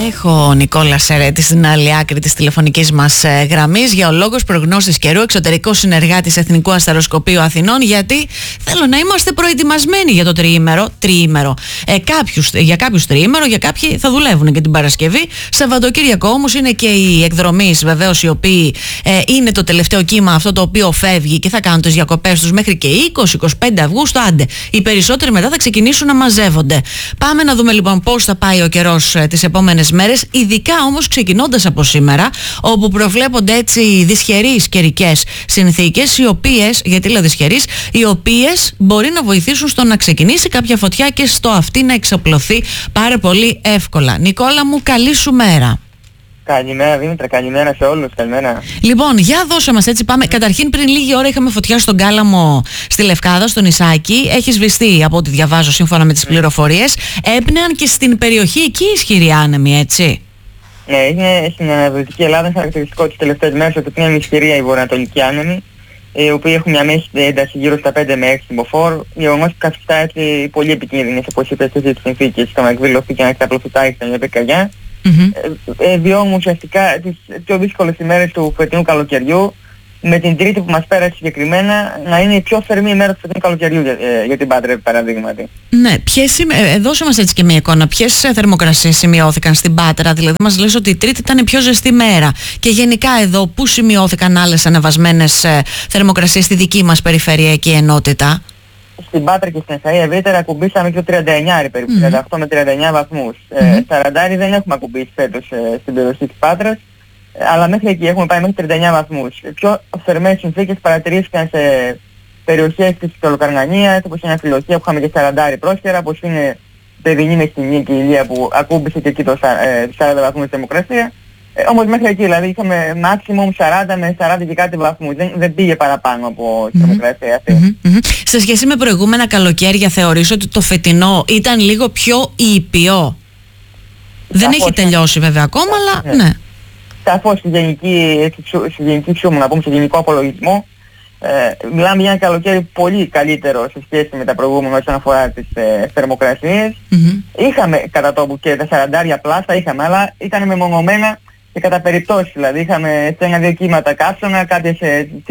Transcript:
Έχω Νικόλα Σερέτη στην άλλη άκρη της τηλεφωνικής μας γραμμής, γεωλόγος, προγνώστης καιρού, εξωτερικός συνεργάτης Εθνικού Αστεροσκοπείου Αθηνών, γιατί θέλω να είμαστε προετοιμασμένοι για το τριήμερο. Για κάποιους τριήμερο, για κάποιοι θα δουλεύουν και την Παρασκευή. Σαββατοκύριακο όμως είναι και οι εκδρομείς, βεβαίως, οι οποίοι είναι το τελευταίο κύμα αυτό το οποίο φεύγει και θα κάνουν τις διακοπές τους μέχρι και 20-25 Αυγούστου. Άντε, οι περισσότεροι μετά θα ξεκινήσουν να μαζεύονται. Πάμε να δούμε λοιπόν πώς θα πάει ο καιρός τις επόμενες μέρες, ειδικά όμως ξεκινώντας από σήμερα, όπου προβλέπονται έτσι δυσχερείς καιρικές συνθήκες, οι οποίες, γιατί λέω δυσχερείς, οι οποίες μπορεί να βοηθήσουν στο να ξεκινήσει κάποια φωτιά και στο αυτή να εξαπλωθεί πάρα πολύ εύκολα. Νικόλα μου, καλή σου μέρα. Καλημέρα Δήμητρα, καλημέρα σε όλους, καλημέρα. Λοιπόν, για δώσε μας έτσι, πάμε. Καταρχήν πριν λίγη ώρα είχαμε φωτιά στον Κάλαμο στη Λευκάδα, στο νησάκι. Έχει σβηστεί από ό,τι διαβάζω σύμφωνα με τις πληροφορίες. Έπνεαν και στην περιοχή εκεί ισχυροί άνεμοι, έτσι. Ναι, είναι στην Ανατολική Ελλάδα χαρακτηριστικό τις τελευταίες μέρες ότι είναι ισχυρή η βορειοανατολική άνεμη, οι οποίοι έχουν μια μέση ένταση γύρω στα 5 με 6 θυμοφόρ, γεγονός που καθιστά έτσι πολύ επικίνδυνες, όπως είπες στις συνθήκες, στο να εκδηλωθεί και να εξαπλωθεί τάχιστα μια πυρκαγιά. Βιώνουμε ουσιαστικά τις πιο δύσκολες ημέρες του φετινού καλοκαιριού, με την Τρίτη που μας πέρασε συγκεκριμένα να είναι η πιο θερμή ημέρα του φετινού καλοκαιριού για την Πάτρα, παραδείγματι. Ναι, δώσε μας έτσι και μια εικόνα. Ποιες θερμοκρασίες σημειώθηκαν στην Πάτρα? Δηλαδή μας λες ότι η Τρίτη ήταν η πιο ζεστή μέρα. Και γενικά εδώ πού σημειώθηκαν άλλες ανεβασμένες θερμοκρασίες στη δική μας περιφερειακή ενότητα? Στην Πάτρα και στην Αχαΐα ευρύτερα ακουμπήσαμε και το 39 περίπου, 38 με 39 βαθμούς. 40 δεν έχουμε ακουμπήσει φέτος στην περιοχή της Πάτρας, αλλά μέχρι εκεί έχουμε πάει μέχρι 39 βαθμούς. Πιο θερμές συνθήκες παρατηρήθηκαν σε περιοχές της Κολοκαρνανίας, όπως είναι η Αφιλοχία που είχαμε και 40 πρόσκαιρα, όπως είναι η Παιδινή Μεστινή και η Ηλία που ακούμπησε και εκεί το 40 βαθμούς θερμοκρασία. Όμως μέχρι εκεί, δηλαδή είχαμε maximum 40 με 40 και κάτι βαθμούς. Δεν πήγε παραπάνω από τη θερμοκρασία αυτή. Σε σχέση με προηγούμενα καλοκαίρια, θεωρείς ότι το φετινό ήταν λίγο πιο ήπιο? Δεν έχει τελειώσει βέβαια ακόμα, αλλά ναι. Σαφώς στη γενική σούμμα, να πούμε, σε γενικό απολογισμό, μιλάμε για ένα καλοκαίρι πολύ καλύτερο σε σχέση με τα προηγούμενα όσον αφορά τις θερμοκρασίες. Είχαμε κατά τόπου και τα 40 πλάστα είχαμε, αλλά ήταν μεμονωμένα και κατά περιπτώσεις. Δηλαδή είχαμε σε 1-2 κύματα καύσωνα, κάποιες